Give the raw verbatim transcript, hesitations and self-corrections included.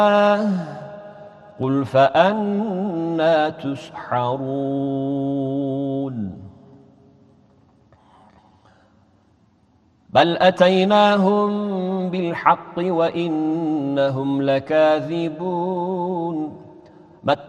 قل فأنا تسحرون بل أتيناهم بالحق وإنهم لكاذبون